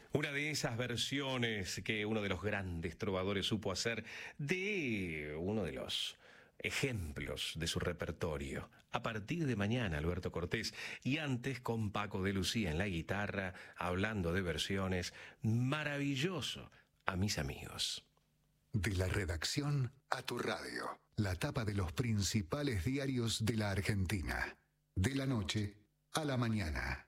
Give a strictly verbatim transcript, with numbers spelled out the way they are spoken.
Una de esas versiones que uno de los grandes trovadores supo hacer de uno de los ejemplos de su repertorio. A partir de mañana, Alberto Cortés, y antes con Paco de Lucía en la guitarra, hablando de versiones, maravilloso a mis amigos. De la redacción a tu radio, la tapa de los principales diarios de la Argentina, de la noche a la mañana.